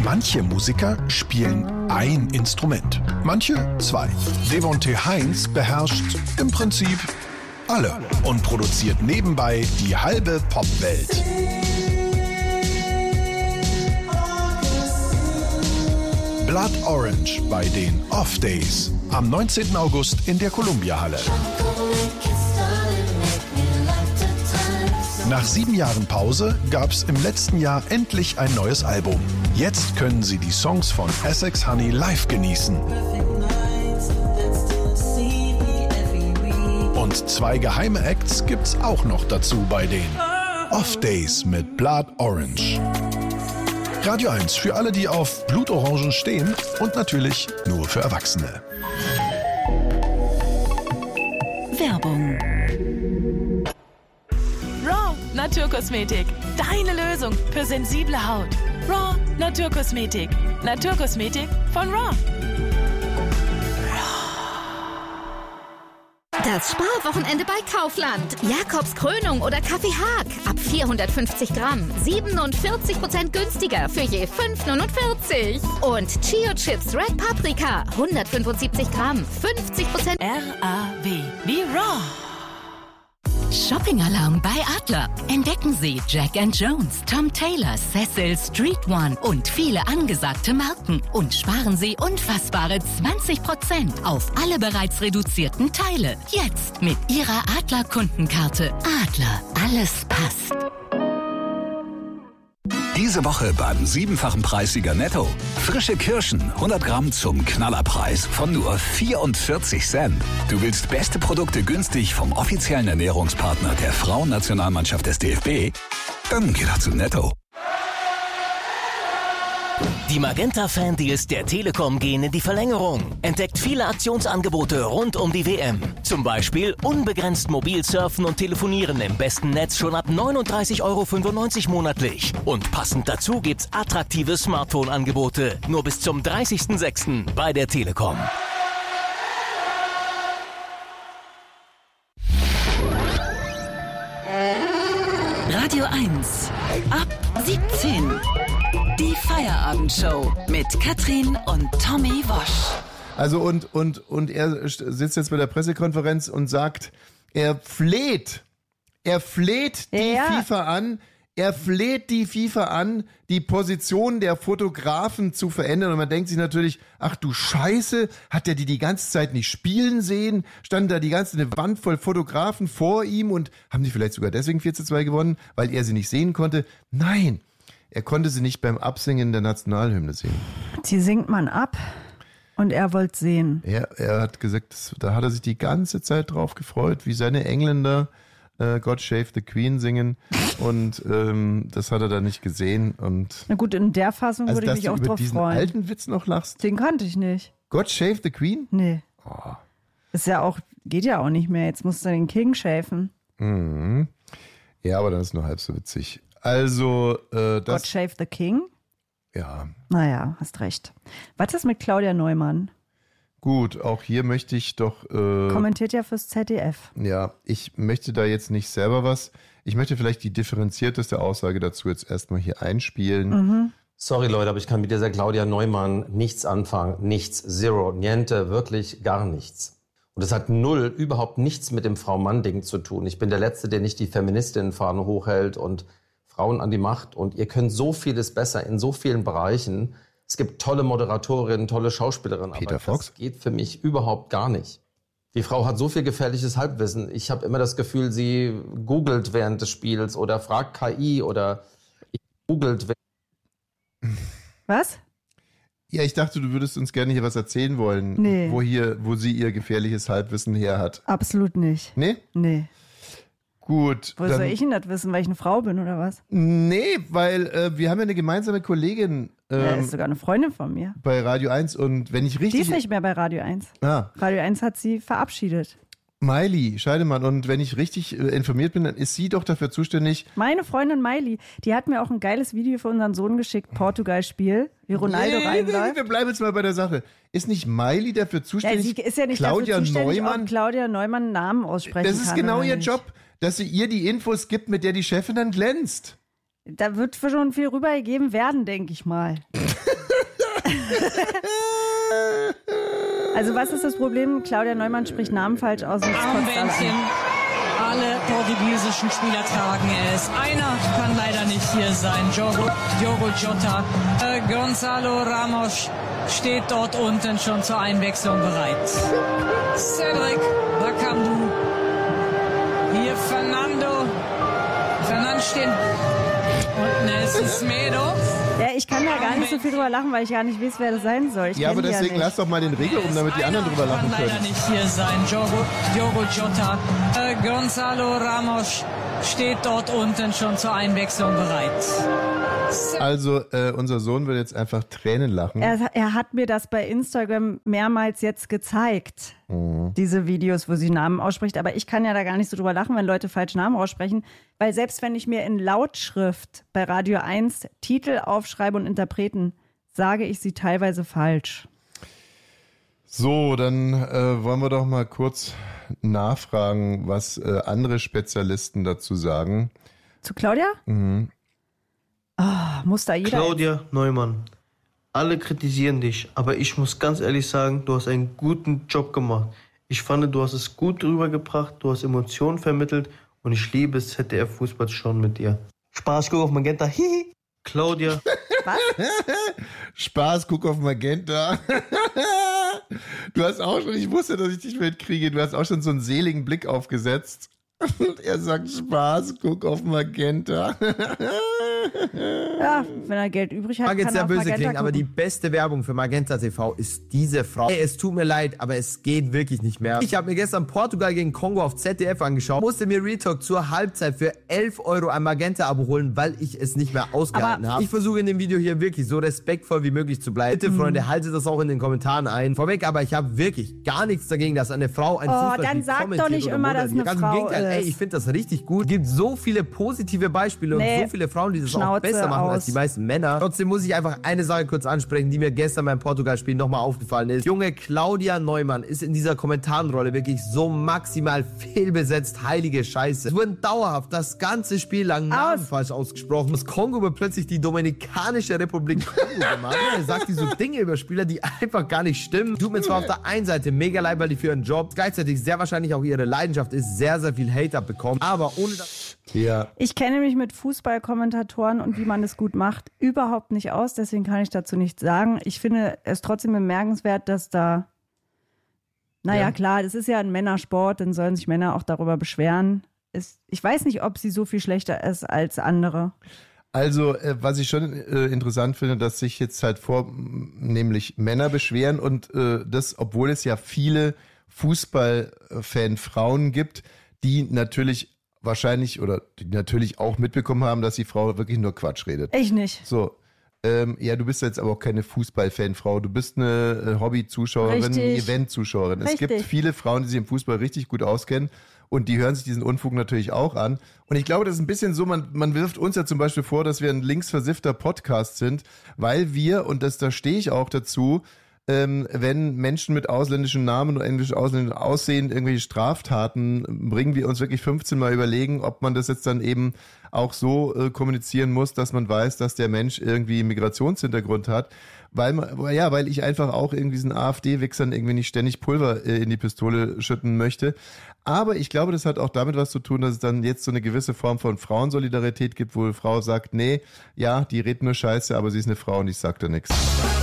Manche Musiker spielen ein Instrument, manche zwei. Devonte Heinz beherrscht im Prinzip alle und produziert nebenbei die halbe Popwelt. Blood Orange bei den Off Days am 19. August in der Columbia-Halle. Nach 7 Jahren Pause gab es im letzten Jahr endlich ein neues Album. Jetzt können Sie die Songs von Essex Honey live genießen. Und 2 geheime Acts gibt's auch noch dazu bei den Off Days mit Blood Orange. Radio 1 für alle, die auf Blutorangen stehen und natürlich nur für Erwachsene. Werbung. Raw Naturkosmetik. Deine Lösung für sensible Haut. Raw Naturkosmetik. Naturkosmetik von Raw. Das Sparwochenende bei Kaufland. Jakobs Krönung oder Kaffee Haag. Ab 450 Gramm. 47% günstiger für je 5,49. Und Chio Chips Red Paprika. 175 Gramm. 50% RAW wie Raw. Shopping-Alarm bei Adler. Entdecken Sie Jack & Jones, Tom Taylor, Cecil, Street One und viele angesagte Marken. Und sparen Sie unfassbare 20% auf alle bereits reduzierten Teile. Jetzt mit Ihrer Adler-Kundenkarte. Adler, alles passt. Diese Woche beim 7-fachen Preissieger Netto. Frische Kirschen, 100 Gramm zum Knallerpreis von nur 44 Cent. Du willst beste Produkte günstig vom offiziellen Ernährungspartner der Frauennationalmannschaft des DFB? Dann geh doch zu Netto. Die Magenta-Fan-Deals der Telekom gehen in die Verlängerung. Entdeckt viele Aktionsangebote rund um die WM. Zum Beispiel unbegrenzt mobil surfen und telefonieren im besten Netz schon ab 39,95 € monatlich. Und passend dazu gibt's attraktive Smartphone-Angebote. Nur bis zum 30.06. bei der Telekom. Radio 1. Ab 17. Die Feierabendshow mit Katrin und Tommy Wosch. Also und er sitzt jetzt bei der Pressekonferenz und sagt, er fleht die FIFA an, die Position der Fotografen zu verändern. Und man denkt sich natürlich, ach du Scheiße, hat der die ganze Zeit nicht spielen sehen? Stand da die ganze eine Wand voll Fotografen vor ihm und haben die vielleicht sogar deswegen 4:2 gewonnen, weil er sie nicht sehen konnte? Nein, er konnte sie nicht beim Absingen der Nationalhymne sehen. Die singt man ab und er wollte sehen. Er hat gesagt, da hat er sich die ganze Zeit drauf gefreut, wie seine Engländer God Save the Queen singen und das hat er dann nicht gesehen. Und na gut, in der Fassung würde ich mich auch drauf freuen. Dass du über diesen alten Witz noch lachst? Den kannte ich nicht. God Save the Queen? Nee. Oh. Ist ja auch, geht ja auch nicht mehr. Jetzt musst du den King schäfen. Mhm. Ja, aber dann ist nur halb so witzig. Also, God Save the King? Ja. Naja, hast recht. Was ist mit Claudia Neumann? Gut, auch hier möchte ich doch... kommentiert ja fürs ZDF. Ja, ich möchte da jetzt nicht selber was. Ich möchte vielleicht die differenzierteste Aussage dazu jetzt erstmal hier einspielen. Mhm. Sorry Leute, aber ich kann mit dieser Claudia Neumann nichts anfangen. Nichts, zero, niente, wirklich gar nichts. Und das hat überhaupt nichts mit dem Frau-Mann-Ding zu tun. Ich bin der Letzte, der nicht die Feministinnenfahne hochhält und Frauen an die Macht. Und ihr könnt so vieles besser in so vielen Bereichen. Es gibt tolle Moderatorinnen, tolle Schauspielerinnen, Peter aber Fox? das geht für mich überhaupt gar nicht. Die Frau hat so viel gefährliches Halbwissen. Ich habe immer das Gefühl, sie googelt während des Spiels oder fragt KI oder googelt. Was? Ja, ich dachte, du würdest uns gerne hier was erzählen wollen, Nee. wo sie ihr gefährliches Halbwissen her hat. Absolut nicht. Nee? Nee. Gut. Wo soll ich denn das wissen, weil ich eine Frau bin oder was? Nee, weil wir haben ja eine gemeinsame Kollegin Ist sogar eine Freundin von mir. bei Radio 1 und wenn ich Die richtig... ist nicht mehr bei Radio 1. Ah, Radio 1 hat sie verabschiedet. Miley Scheidemann und wenn ich richtig informiert bin, dann ist sie doch dafür zuständig... Meine Freundin Miley, die hat mir auch ein geiles Video für unseren Sohn geschickt, Portugal-Spiel, wie Ronaldo reinläuft. Wir bleiben jetzt mal bei der Sache. Ist nicht Miley dafür Ja, zuständig? sie ist ja nicht Claudia dafür zuständig, Neumann? ob Claudia Neumann einen Namen aussprechen kann. Das ist genau oder ihr nicht. Job, dass sie ihr die Infos gibt, mit der die Chefin dann glänzt. Da wird schon viel rübergegeben werden, denke ich mal. Also was ist das Problem? Claudia Neumann spricht Namen falsch aus. Armbändchen. Alle portugiesischen Spieler tragen es. Einer kann leider nicht hier sein. Diogo Jota. Gonzalo Ramos steht dort unten schon zur Einwechslung bereit. Cedric Bakambu. Hier Fernandes stehen. Und Nelson Semedo. Ja, ich kann da gar nicht so viel drüber lachen, weil ich gar nicht weiß, wer das sein soll. Ja, aber deswegen lass doch mal den Regel um, damit die anderen drüber lachen können. Kann leider nicht hier sein. Diogo Jota. Gonzalo Ramos steht dort unten schon zur Einwechslung bereit. Also, unser Sohn will jetzt einfach Tränen lachen. Er hat mir das bei Instagram mehrmals jetzt gezeigt, diese Videos, wo sie Namen ausspricht. Aber ich kann ja da gar nicht so drüber lachen, wenn Leute falsch Namen aussprechen. Weil selbst wenn ich mir in Lautschrift bei Radio 1 Titel aufschreibe und Interpreten, sage ich sie teilweise falsch. So, dann wollen wir doch mal kurz nachfragen, was andere Spezialisten dazu sagen. Zu Claudia? Mhm. Oh, muss da jeder... Claudia Neumann, alle kritisieren dich, aber ich muss ganz ehrlich sagen, du hast einen guten Job gemacht. Ich fand, du hast es gut rübergebracht, du hast Emotionen vermittelt und ich liebe es, ZDF-Fußball schon mit dir. Spaß, guck auf Magenta, hihi. Claudia. Was? Spaß, guck auf Magenta. Du hast auch schon, ich wusste, dass ich dich mitkriege, du hast auch schon so einen seligen Blick aufgesetzt. Und er sagt, Spaß, guck auf Magenta. Ja, wenn er Geld übrig hat, mag jetzt kann er sehr auf böse Magenta klingen, aber gucken. die beste Werbung für Magenta TV ist diese Frau. Hey, es tut mir leid, aber es geht wirklich nicht mehr. Ich habe mir gestern Portugal gegen Kongo auf ZDF angeschaut, musste mir Real Talk zur Halbzeit für 11 € ein Magenta-Abo holen, weil ich es nicht mehr ausgehalten habe. Ich versuche in dem Video hier wirklich so respektvoll wie möglich zu bleiben. Bitte, Freunde, haltet das auch in den Kommentaren ein. Vorweg, aber ich habe wirklich gar nichts dagegen, dass eine Frau ein Fußballspiel dann sag kommentiert doch nicht oder immer, dass moderiert. eine Ganz im Frau Gegenteil, ey, ist. ich finde das richtig gut. Es gibt so viele positive Beispiele und so viele Frauen, die das auch Schnauze besser machen als aus. die meisten Männer. Trotzdem muss ich einfach eine Sache kurz ansprechen, die mir gestern beim Portugal-Spiel nochmal aufgefallen ist. Junge Claudia Neumann ist in dieser Kommentarrolle wirklich so maximal fehlbesetzt, heilige Scheiße. Es wurden dauerhaft das ganze Spiel lang Namen falsch ausgesprochen. Das Kongo wird plötzlich die Dominikanische Republik Kongo gemacht. Er sagt die so Dinge über Spieler, die einfach gar nicht stimmen. Tut mir zwar auf der einen Seite mega leid, weil die für ihren Job gleichzeitig sehr wahrscheinlich auch ihre Leidenschaft ist, sehr, sehr viel Hate abbekommen. Aber ohne das... Ja. Ich kenne mich mit Fußballkommentatoren und wie man es gut macht überhaupt nicht aus, deswegen kann ich dazu nichts sagen. Ich finde es trotzdem bemerkenswert, dass da, naja klar, das ist ja ein Männersport, dann sollen sich Männer auch darüber beschweren. Ich weiß nicht, ob sie so viel schlechter ist als andere. Also, was ich schon interessant finde, dass sich jetzt halt nämlich Männer beschweren und das, obwohl es ja viele Fußballfan-Frauen gibt, die natürlich wahrscheinlich oder die natürlich auch mitbekommen haben, dass die Frau wirklich nur Quatsch redet. Ich nicht. So. Ja, du bist jetzt aber auch keine Fußball-Fan-Frau. Du bist eine Hobby-Zuschauerin, eine Event-Zuschauerin. Es gibt viele Frauen, die sich im Fußball richtig gut auskennen und die hören sich diesen Unfug natürlich auch an. Und ich glaube, das ist ein bisschen so, man wirft uns ja zum Beispiel vor, dass wir ein linksversiffter Podcast sind, weil wir, und da stehe ich auch dazu, wenn Menschen mit ausländischen Namen oder englisch ausländischen Aussehen irgendwelche Straftaten bringen, wir uns wirklich 15 Mal überlegen, ob man das jetzt dann eben auch so kommunizieren muss, dass man weiß, dass der Mensch irgendwie Migrationshintergrund hat, weil ich einfach auch irgendwie diesen AfD-Wichsern irgendwie nicht ständig Pulver in die Pistole schütten möchte. Aber ich glaube, das hat auch damit was zu tun, dass es dann jetzt so eine gewisse Form von Frauensolidarität gibt, wo eine Frau sagt, nee, ja, die redet nur Scheiße, aber sie ist eine Frau und ich sag da nichts.